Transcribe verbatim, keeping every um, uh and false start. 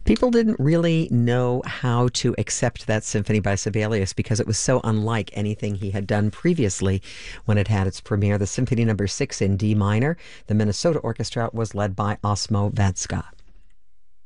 People didn't really know how to accept that symphony by Sibelius because it was so unlike anything he had done previously when it had its premiere. The Symphony Number Six in D minor, the Minnesota Orchestra was led by Osmo Vatska.